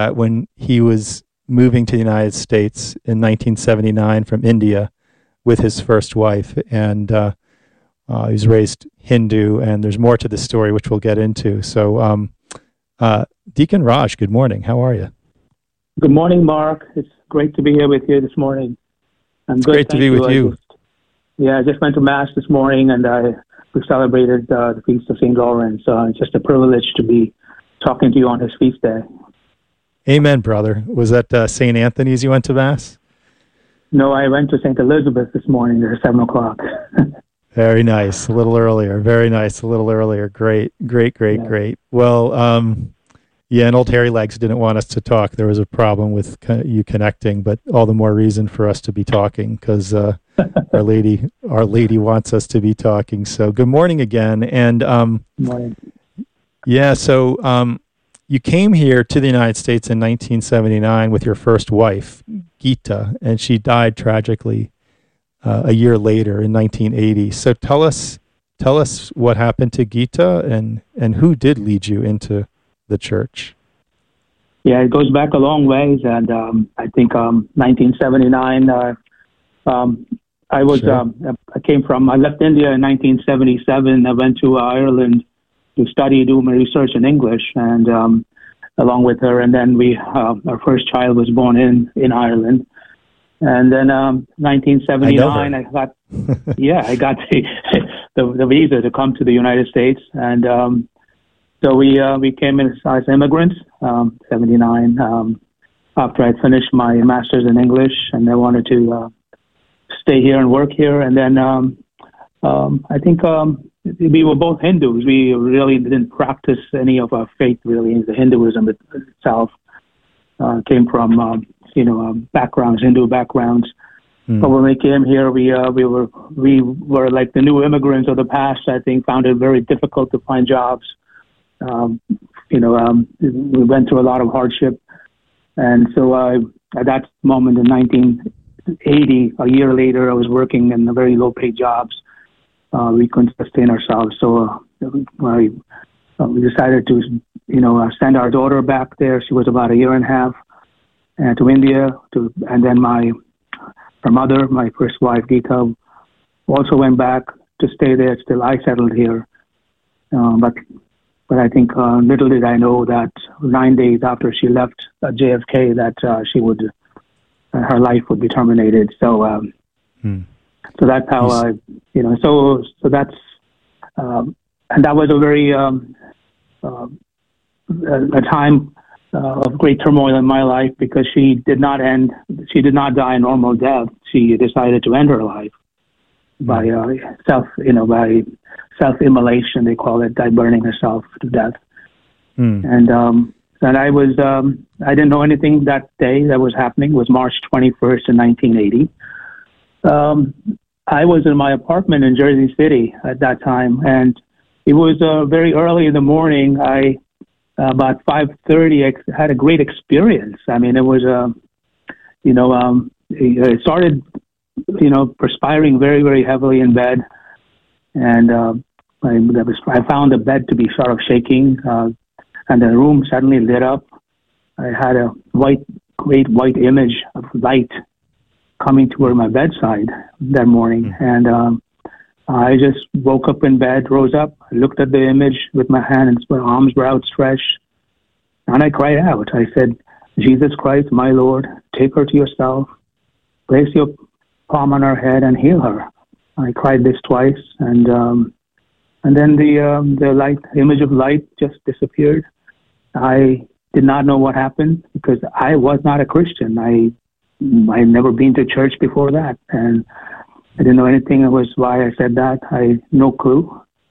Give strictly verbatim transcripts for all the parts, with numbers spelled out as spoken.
uh, when he was moving to the United States in nineteen seventy-nine from India with his first wife. And uh, uh, he was raised Hindu, and there's more to the story, which we'll get into. So, um, uh, Deacon Raj, good morning. How are you? Good morning, Mark. It's great to be here with you this morning. I'm it's good. great to Thank be with I you. Just, yeah, I just went to Mass this morning, and I we celebrated uh, the Feast of Saint Lawrence. Uh, it's just a privilege to be talking to you on his feast day. Amen, brother. Was that uh, Saint Anthony's you went to Mass? No, I went to Saint Elizabeth this morning at seven o'clock. Very nice. A little earlier. Very nice. A little earlier. Great, great, great, yeah. great. Well, um, yeah, and old Hairy Legs didn't want us to talk. There was a problem with co- you connecting, but all the more reason for us to be talking because uh, our lady, our lady wants us to be talking. So, good morning again. And um, good morning. Yeah, so um, you came here to the United States in nineteen seventy-nine with your first wife, Gita, and she died tragically uh, a year later in nineteen eighty. So tell us, tell us what happened to Gita and and who did lead you into the church. Yeah, it goes back a long ways, and um, I think um, nineteen seventy-nine. Uh, um, I was Sure. um, I came from. I left India in nineteen seventy-seven. I went to uh, Ireland to study, do my research in English, and um, along with her, and then we uh, our first child was born in in Ireland. And then um, nineteen seventy-nine, I, I got yeah, I got the, the the visa to come to the United States, and um, so we uh, we came in as immigrants. Um, seventy-nine, um, after I finished my master's in English, and I wanted to uh, stay here and work here. And then um, um, I think um, we were both Hindus. We really didn't practice any of our faith really. The Hinduism itself uh, came from. Um, you know, um, backgrounds, Hindu backgrounds. Mm. But when we came here, we uh, we were we were like the new immigrants of the past. I think found it very difficult to find jobs. Um, you know, um, we went through a lot of hardship, and so uh, at that moment in nineteen eighty, a year later, I was working in very low-paid jobs. Uh, we couldn't sustain ourselves, so uh, I, uh, we decided to, you know, uh, send our daughter back there. She was about a year and a half. Uh, to India, to and then my her mother, my first wife Gita, also went back to stay there till I settled here. Uh, but but I think uh, little did I know that nine days after she left uh, J F K, that uh, she would uh, her life would be terminated. So um, hmm. so that's how I you know so so that's um, and that was a very um, uh, a, a time. Uh, of great turmoil in my life because she did not end, she did not die a normal death. She decided to end her life by uh, self, you know, by self-immolation, they call it, by burning herself to death. Mm. And um, and I was, um, I didn't know anything that day that was happening. It was March twenty-first in nineteen eighty. Um, I was in my apartment in Jersey City at that time, and it was uh, very early in the morning. I Uh, about five thirty, I had a great experience. I mean, it was, uh, you know, um, it started, you know, perspiring very, very heavily in bed. And uh, I, was, I found the bed to be sort of shaking, uh, and the room suddenly lit up. I had a white, great white image of light coming toward my bedside that morning. Mm-hmm. And um, I just woke up in bed, rose up, looked at the image with my hands, my arms were outstretched, and I cried out. I said, Jesus Christ, my Lord, take her to yourself, place your palm on her head and heal her. I cried this twice, and um, and then the um, the light, image of light just disappeared. I did not know what happened because I was not a Christian. I I had never been to church before that, and I didn't know anything. It was why I said that. I had no clue.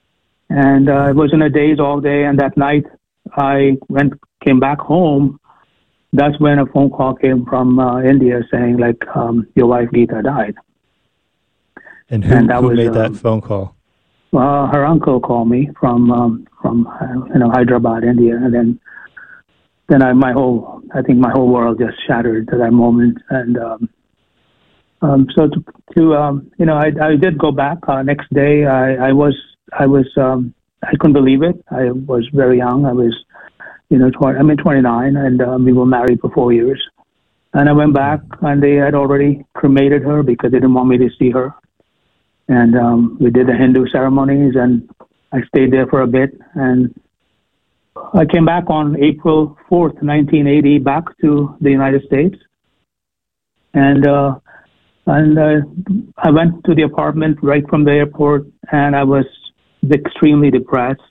And uh, I was in a daze all day. And that night, I went, came back home. That's when a phone call came from uh, India saying, like, um, your wife Gita died. And who, and that who was, made that um, phone call? Uh, her uncle called me from um, from uh, you know Hyderabad, India, and then then I my whole I think my whole world just shattered to that moment. And um, Um, so to, to um, you know, I, I did go back uh, next day. I, I was, I was, um, I couldn't believe it. I was very young. I was you know, twenty, I'm in twenty-nine, and um, we were married for four years. And I went back, and they had already cremated her because they didn't want me to see her. And um, we did the Hindu ceremonies, and I stayed there for a bit. And I came back on April fourth, nineteen eighty, back to the United States. And uh, and uh, I went to the apartment right from the airport, and I was extremely depressed.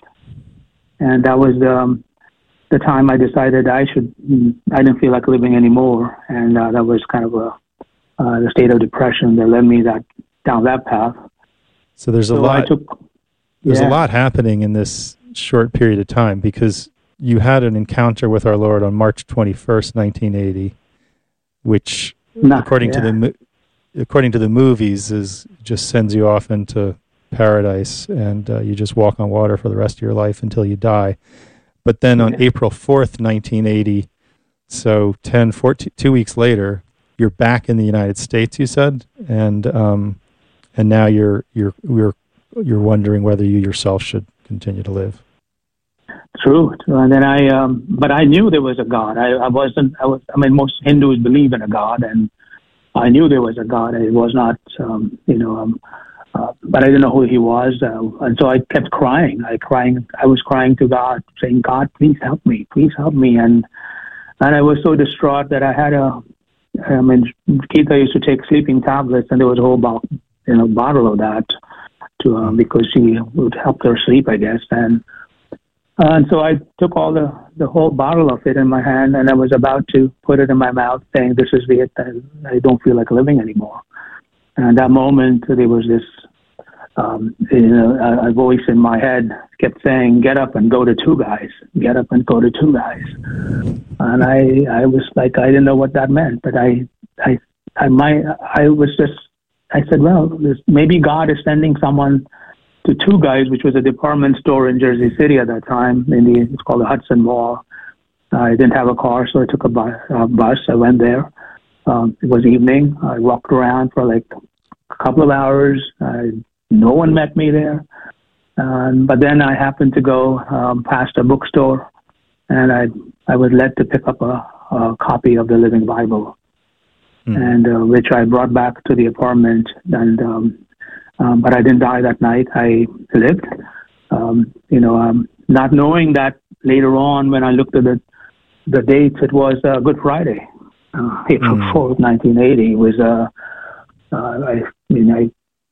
And that was um, the time I decided I should, I didn't feel like living anymore. And uh, that was kind of a uh, the state of depression that led me that down that path. So there's a so lot. I took, there's yeah. a lot happening in this short period of time, because you had an encounter with our Lord on March twenty-first, nineteen eighty, which, Not, according yeah. to the according to the movies, is just sends you off into paradise, and uh, you just walk on water for the rest of your life until you die. But then on Yeah. April fourth, nineteen eighty, so ten, fourteen, two weeks later, you're back in the United States, you said, and um, and now you're you're you're you're wondering whether you yourself should continue to live. True. And then I, um, but I knew there was a God. I, I wasn't, I was, I mean, most Hindus believe in a God, and I knew there was a God. It was not, um, you know, um, uh, but I didn't know who he was. Uh, and so I kept crying. I crying, I was crying to God, saying, God, please help me, please help me. And, and I was so distraught that I had a, I mean, Geeta used to take sleeping tablets, and there was a whole bo- you know, bottle of that to, um, because she would help her sleep, I guess. And, Uh, and so I took all the, the whole bottle of it in my hand, and I was about to put it in my mouth, saying, this is it. I, I don't feel like living anymore. And at that moment, there was this, um, you know, a, a voice in my head kept saying, get up and go to Two Guys. Get up and go to Two Guys. And I, I was like, I didn't know what that meant, but I, I, I, my, I was just, I said, well, this, maybe God is sending someone to Two Guys, which was a department store in Jersey City at that time. In the, it's called the Hudson Mall. I didn't have a car, so I took a bus. Uh, bus. I went there. Um, it was evening. I walked around for like a couple of hours. Uh, no one met me there. Um, but then I happened to go um, past a bookstore, and I I was led to pick up a, a copy of the Living Bible, mm. and uh, which I brought back to the apartment. And um, Um, but I didn't die that night. I lived, um, you know, um, not knowing that later on when I looked at the the dates, it was uh, Good Friday, uh, April fourth, nineteen eighty. Was uh, uh, I mean I,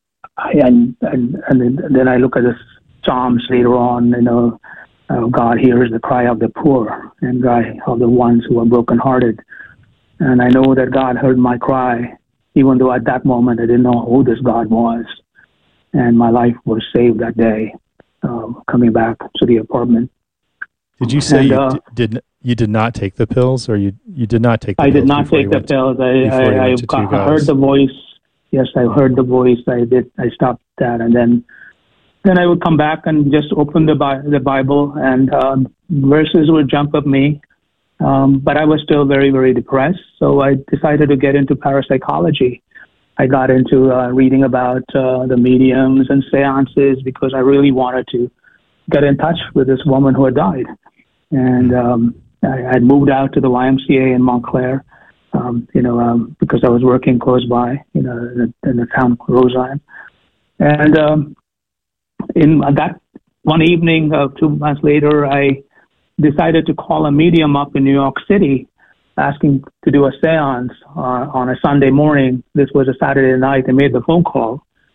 I and and and then I look at the Psalms later on. You know, uh, God hears the cry of the poor and cry of the ones who are brokenhearted, and I know that God heard my cry, even though at that moment I didn't know who this God was. And my life was saved that day, uh, coming back to the apartment. Did you say and, you uh, d- did you did not take the pills, or you you did not take the I pills? did not take the pills. I I, I, I heard the voice. Yes, I heard the voice. I did. I stopped that, and then then I would come back and just open the Bi- the Bible, and um, verses would jump at me. Um, but I was still very very depressed, so I decided to get into parapsychology. I got into uh, reading about uh, the mediums and seances because I really wanted to get in touch with this woman who had died. And um, I had moved out to the Y M C A in Montclair, um, you know, um, because I was working close by, you know, in the, in the town of Roseland. And um, in that one evening, uh, two months later, I decided to call a medium up in New York City, asking to do a seance uh, on a Sunday morning. This was a Saturday night. I made the phone call.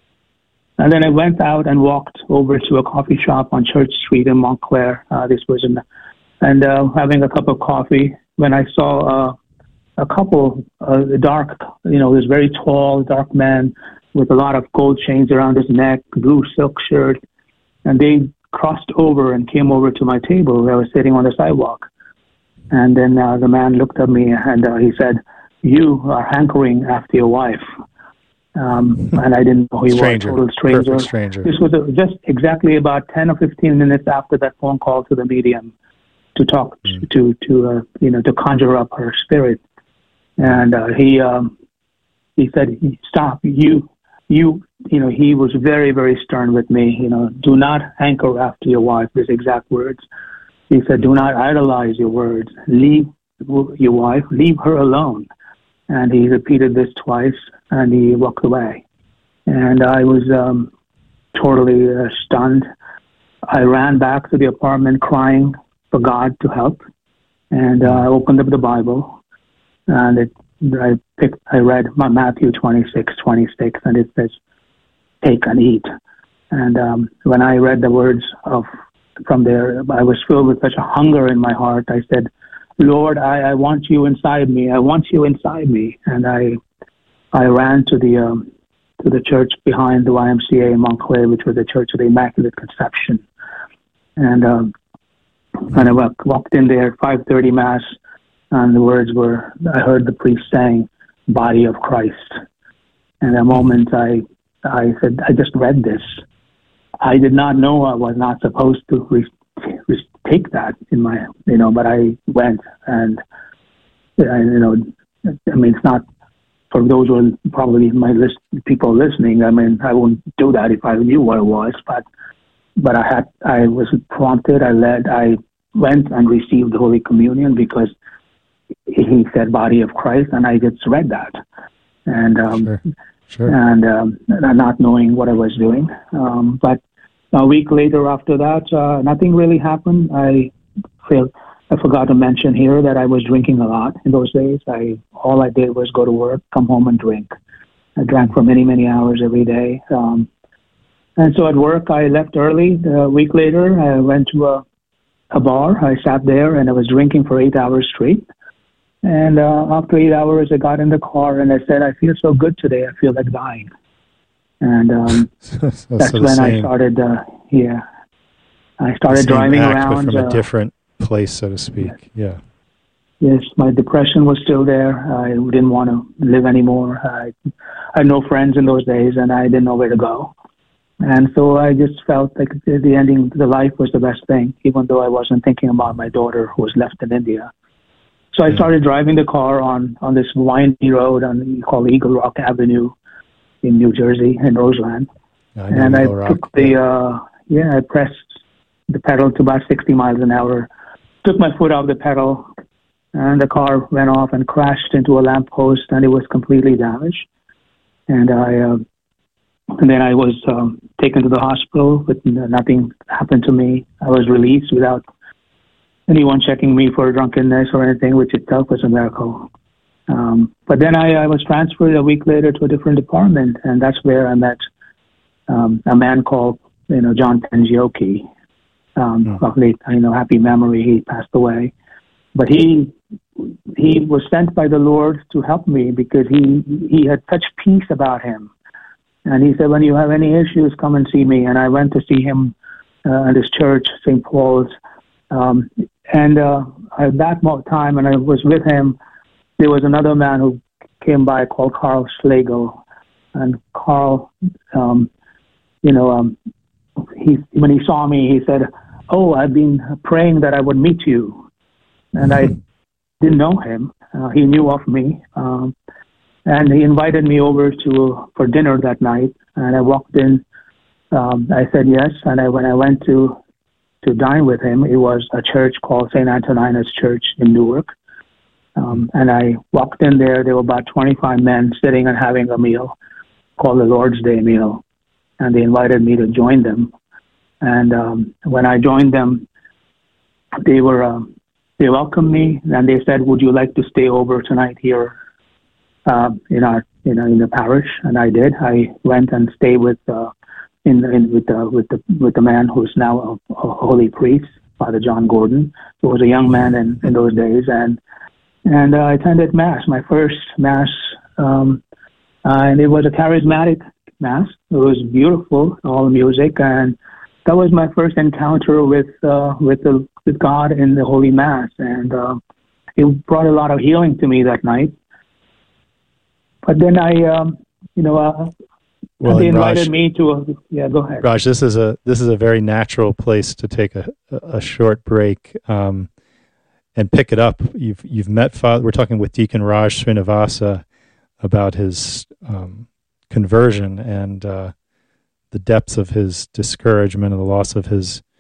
And then I went out and walked over to a coffee shop on Church Street in Montclair. Uh, this was in, and uh, having a cup of coffee when I saw uh, a couple, uh, dark, you know, this very tall, dark man with a lot of gold chains around his neck, blue silk shirt. And they crossed over and came over to my table where I was sitting on the sidewalk. And then uh, the man looked at me and uh, he said, you are hankering after your wife. Um, and I didn't know who he stranger. was, total stranger. Perfect stranger. This was uh, just exactly about ten or fifteen minutes after that phone call to the medium to talk, mm. to, to uh, you know, to conjure up her spirit. And uh, he um, he said, stop, you, you, you know, he was very, very stern with me, you know, do not hanker after your wife, his exact words. He said, "Do not idolize your words. Leave your wife. Leave her alone." And he repeated this twice, and he walked away. And I was um, totally uh, stunned. I ran back to the apartment crying for God to help. And uh, I opened up the Bible, and it, I picked. I read my Matthew twenty-six, twenty-six, and it says, "Take and eat." And um, when I read the words of from there, I was filled with such a hunger in my heart. I said, "Lord, I, I want you inside me. I want you inside me." And I, I ran to the um, to the church behind the Y M C A in Montclair, which was the Church of the Immaculate Conception. And um, when I walked in there, five thirty Mass, and the words were, I heard the priest saying, "Body of Christ." And a moment I, I said, I just read this. I did not know I was not supposed to re- re- take that in my, you know, but I went, and, and you know, I mean, it's not for those who are probably my list, people listening. I mean, I wouldn't do that if I knew what it was, but, but I had, I was prompted, I led, I went and received the Holy Communion because he said "Body of Christ," and I just read that. And, um, sure. Sure. and um, not knowing what I was doing. Um, but a week later after that, uh, nothing really happened. I feel I forgot to mention here that I was drinking a lot in those days. I all I did was go to work, come home, and drink. I drank for many, many hours every day. Um, and so at work, I left early. A week later, I went to a, a bar. I sat there, and I was drinking for eight hours straight. And uh, after eight hours, I got in the car, and I said, "I feel so good today. I feel like dying." And um, so, so that's when same, I started, uh, yeah, I started driving act, around. But from uh, a different place, so to speak, yeah. Yes, my depression was still there. I didn't want to live anymore. I, I had no friends in those days, and I didn't know where to go. And so I just felt like the ending to the life was the best thing, even though I wasn't thinking about my daughter who was left in India. So I started driving the car on, on this windy road on called Eagle Rock Avenue in New Jersey, in Roseland. I and Eagle I Rock, took the, uh, yeah, I pressed the pedal to about sixty miles an hour, took my foot off the pedal, and the car went off and crashed into a lamppost, and it was completely damaged. And I, uh, and then I was um, taken to the hospital, but nothing happened to me. I was released without anyone checking me for drunkenness or anything, which itself was a miracle. Um, but then I, I was transferred a week later to a different department, and that's where I met um, a man called, you know, John Pengioki. Um, oh. Of late, you know, happy memory, he passed away. But he he was sent by the Lord to help me because he he had such peace about him. And he said, "When you have any issues, come and see me." And I went to see him uh, at his church, Saint Paul's. Um, and uh, at that time, and I was with him, there was another man who came by called Carl Schlegel. And Carl, um, you know, um, he when he saw me, he said, "Oh, I've been praying that I would meet you." And I didn't know him. Uh, he knew of me. Um, and he invited me over to for dinner that night. And I walked in. Um, I said yes. And I, when I went to to dine with him, it was a church called Saint Antonina's Church in Newark. Um, and I walked in there. There were about twenty-five men sitting and having a meal called the Lord's Day meal. And they invited me to join them. And um, when I joined them, they were um, they welcomed me, and they said, "Would you like to stay over tonight here uh, in our you know in the parish?" And I did. I went and stayed with uh, in, in with the with the with the man who's now a, a holy priest, Father John Gordon, who was a young man in, in those days, and and uh, I attended mass, my first mass, um, uh, and it was a charismatic mass. It was beautiful, all music, and that was my first encounter with uh, with the with God in the Holy Mass, and uh, it brought a lot of healing to me that night. But then I, um, you know, uh, well, they invited Raj, me to a, yeah, go ahead. Raj, this is a this is a very natural place to take a a short break um, and pick it up. You've you've met Father. We're talking with Deacon Raj Srinivasa about his um, conversion and uh, the depths of his discouragement and the loss of his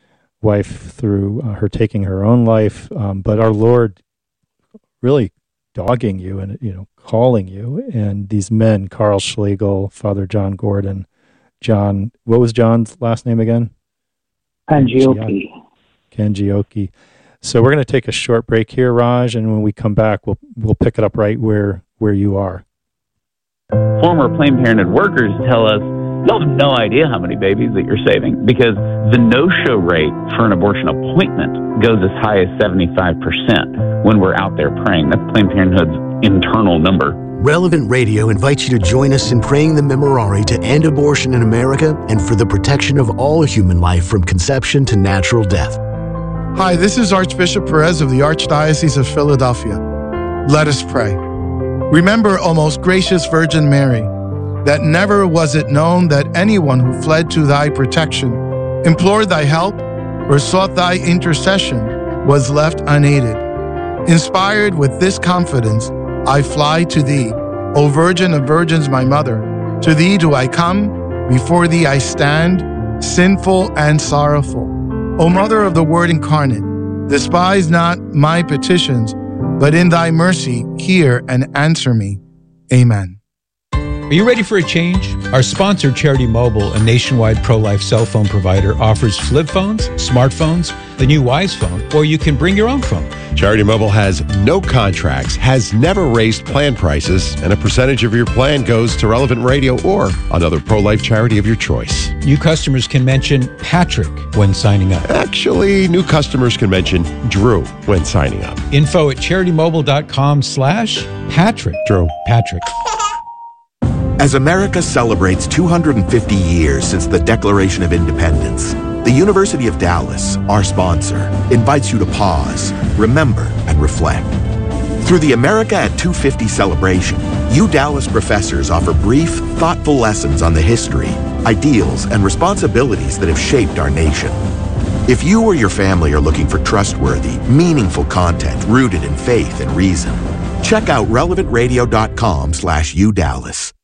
wife through uh, her taking her own life, um, but our Lord really dogging you and, you know, calling you. And these men, Carl Schlegel, Father John Gordon, John, what was John's last name again? Kangioki. Kangioki. So we're going to take a short break here, Raj, and when we come back, we'll we'll pick it up right where where you are. Former Planned Parenthood workers tell us, y'all have no idea how many babies that you're saving, because the no-show rate for an abortion appointment goes as high as seventy-five percent when we're out there praying. That's Planned Parenthood's internal number. Relevant Radio invites you to join us in praying the Memorare to end abortion in America and for the protection of all human life from conception to natural death. Hi, this is Archbishop Perez of the Archdiocese of Philadelphia. Let us pray. Remember, O most gracious Virgin Mary, that never was it known that anyone who fled to thy protection, implored thy help, or sought thy intercession was left unaided. Inspired with this confidence, I fly to thee, O Virgin of Virgins, my mother. To thee do I come, before thee I stand, sinful and sorrowful. O Mother of the Word incarnate, despise not my petitions, but in thy mercy hear and answer me. Amen. Are you ready for a change? Our sponsor, Charity Mobile, a nationwide pro-life cell phone provider, offers flip phones, smartphones, the new Wise phone, or you can bring your own phone. Charity Mobile has no contracts, has never raised plan prices, and a percentage of your plan goes to Relevant Radio or another pro-life charity of your choice. New customers can mention Patrick when signing up. Actually, new customers can mention Drew when signing up. Info at CharityMobile.com slash Patrick. Drew. Patrick. As America celebrates two hundred fifty years since the Declaration of Independence, the University of Dallas, our sponsor, invites you to pause, remember, and reflect. Through the America at two fifty celebration, U Dallas professors offer brief, thoughtful lessons on the history, ideals, and responsibilities that have shaped our nation. If you or your family are looking for trustworthy, meaningful content rooted in faith and reason, check out relevantradio.com slash UDallas.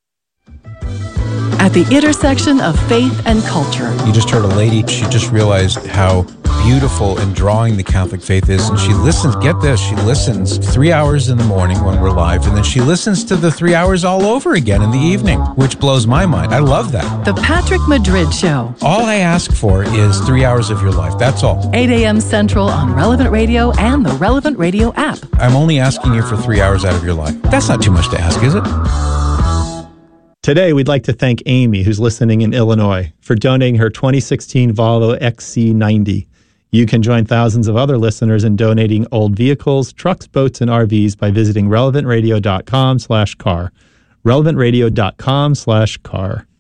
At the intersection of faith and culture. You just heard a lady, she just realized how beautiful and drawing the Catholic faith is, and she listens, get this, she listens three hours in the morning when we're live, and then she listens to the three hours all over again in the evening, which blows my mind. I love that. The Patrick Madrid Show. All I ask for is three hours of your life, that's all. eight a.m. Central on Relevant Radio and the Relevant Radio app. I'm only asking you for three hours out of your life. That's not too much to ask, is it? Today, we'd like to thank Amy, who's listening in Illinois, for donating her twenty sixteen Volvo X C ninety. You can join thousands of other listeners in donating old vehicles, trucks, boats, and R Vs by visiting relevantradio.com slash car. relevantradio.com slash car.